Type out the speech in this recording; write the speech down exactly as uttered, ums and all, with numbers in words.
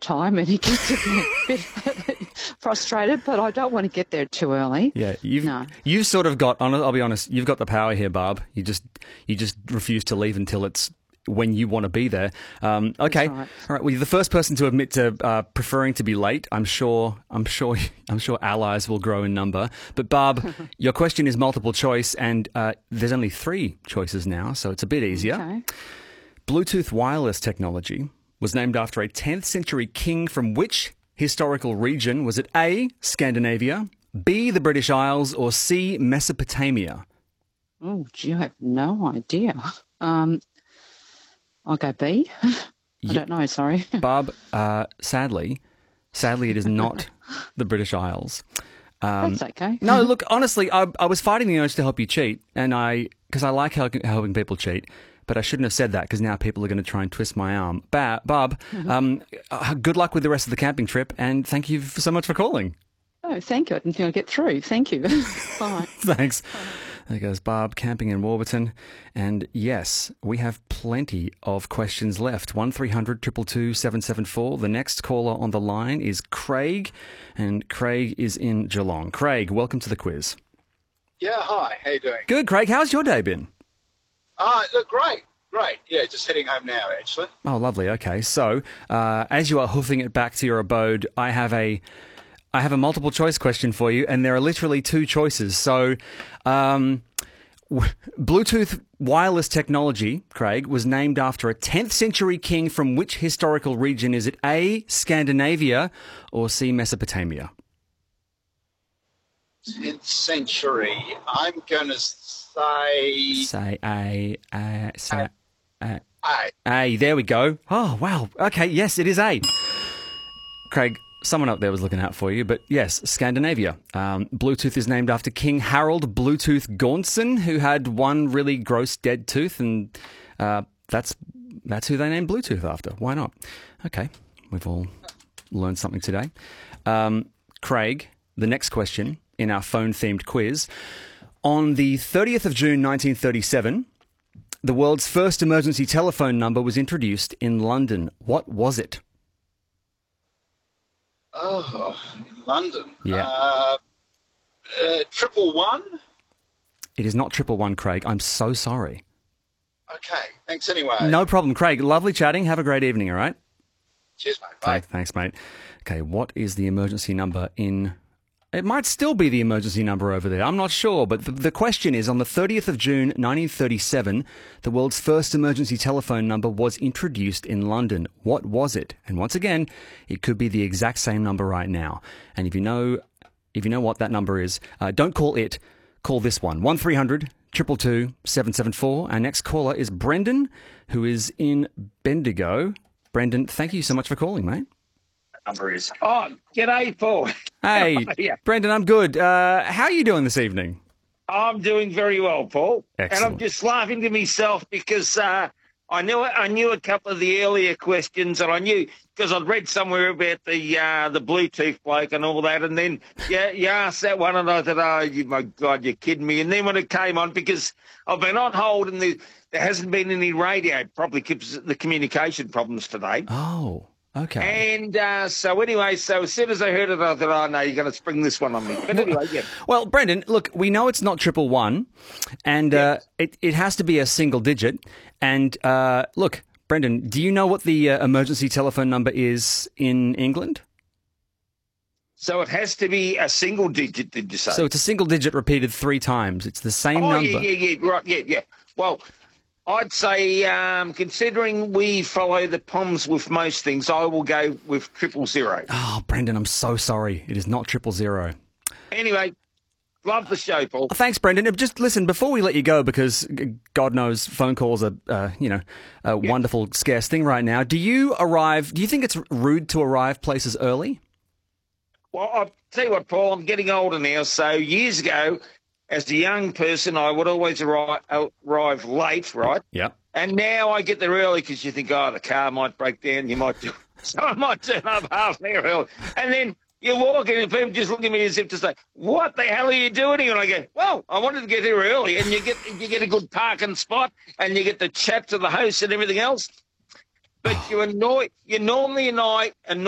time and it gets a bit, bit frustrated, but I don't want to get there too early. Yeah, you've No. you've sort of got. I'll be honest. You've got the power here, Barb. You just you just refuse to leave until it's when you want to be there. Um, okay, right. all right. Well, you're the first person to admit to uh, preferring to be late. I'm sure. I'm sure. I'm sure allies will grow in number. But Barb, your question is multiple choice, and uh, there's only three choices now, so it's a bit easier. Okay. Bluetooth wireless technology was named after a tenth century king from which historical region? Was it A, Scandinavia, B, the British Isles, or C, Mesopotamia? Oh, gee, I have no idea. Um, I'll go B. I Ye- don't know, sorry. Barb, uh, sadly, sadly it is not the British Isles. Um, That's okay. no, look, honestly, I, I was fighting the urge to help you cheat, and I because I like helping, helping people cheat. But I shouldn't have said that because now people are going to try and twist my arm. Ba- Barb, um, uh, good luck with the rest of the camping trip, and thank you f- so much for calling. Oh, thank you. I didn't think I'd get through. Thank you. Bye. Thanks. There goes Barb, camping in Warburton. And yes, we have plenty of questions left. one three hundred two two two seven seven four. The next caller on the line is Craig, and Craig is in Geelong. Craig, welcome to the quiz. Yeah, hi. How you doing? Good, Craig. How's your day been? Uh, look, great, great. Yeah, just heading home now, actually. Oh, lovely. Okay, so uh, as you are hoofing it back to your abode, I have a, I have a multiple choice question for you, and there are literally two choices. So, um, w- Bluetooth wireless technology, Craig, was named after a tenth century king from which historical region? Is it A, Scandinavia, or C, Mesopotamia? tenth century. I'm going to say Say A, A, say A. A. A, there we go. Oh, wow. Okay, yes, it is A. Craig, someone up there was looking out for you, but yes, Scandinavia. Um, Bluetooth is named after King Harold Bluetooth Gaunson, who had one really gross dead tooth, and uh, that's that's who they named Bluetooth after. Why not? Okay, we've all learned something today. Um, Craig, the next question in our phone-themed quiz. On the thirtieth of June nineteen thirty-seven, the world's first emergency telephone number was introduced in London. What was it? Oh, in London. Yeah. Uh, uh, triple one? It is not triple one, Craig. I'm so sorry. Okay, thanks anyway. No problem, Craig. Lovely chatting. Have a great evening, all right? Cheers, mate. Bye. Okay, thanks, mate. Okay, what is the emergency number in... It might still be the emergency number over there. I'm not sure, but the, the question is, on the thirtieth of June nineteen thirty-seven, the world's first emergency telephone number was introduced in London. What was it? And once again, it could be the exact same number right now. And if you know, if you know what that number is, uh, don't call it. Call this one: one three hundred two two two seven seven four. Our next caller is Brendan, who is in Bendigo. Brendan, thank you so much for calling, mate. Number is. Oh, g'day, Paul. Hey, Yeah. Brendan, I'm good. Uh, how are you doing this evening? I'm doing very well, Paul. Excellent. And I'm just laughing to myself because uh, I knew I knew a couple of the earlier questions, and I knew because I'd read somewhere about the uh, the Bluetooth bloke and all that, and then yeah, you asked that one, and I thought, oh, you, my God, you're kidding me. And then when it came on, because I've been on hold and the, there hasn't been any radio, probably because of the communication problems today. Oh, okay. And uh, so anyway, so as soon as I heard it, I thought, oh, no, you're going to spring this one on me. But anyway, yeah. Well, Brendan, look, we know it's not triple one, and uh, it, it has to be a single digit. And uh, look, Brendan, do you know what the uh, emergency telephone number is in England? So it has to be a single digit, did you say? So it's a single digit repeated three times. It's the same oh, number. yeah, yeah, yeah, right, yeah, yeah. Well, I'd say, um, considering we follow the P O Ms with most things, I will go with triple zero. Oh, Brendan, I'm so sorry. It is not triple zero. Anyway, love the show, Paul. Thanks, Brendan. Just listen, before we let you go, because g- God knows phone calls are, uh, you know, a Yeah. wonderful, scarce thing right now. Do you arrive, do you think it's rude to arrive places early? Well, I'll tell you what, Paul, I'm getting older now. So years ago, as a young person, I would always arrive, arrive late, right? Yeah. And now I get there early because you think, oh, the car might break down. You might do so I might turn up half an hour early. And then you walk in and people just look at me as if to say, what the hell are you doing here? And I go, well, I wanted to get here early. And you get you get a good parking spot and you get to chat to the host and everything else. But you annoy, you normally annoy, annoy